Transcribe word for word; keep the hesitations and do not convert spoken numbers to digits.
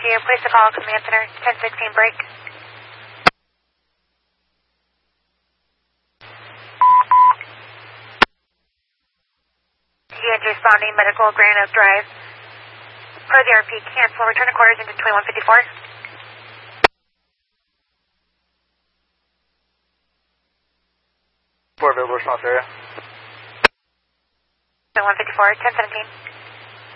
you. Place the call, command center, ten sixteen break. T N G responding, medical, Grand Oak Drive. For the R P, cancel, return to quarters into twenty-one fifty-four. Four available response area. twenty-one fifty-four, ten seventeen.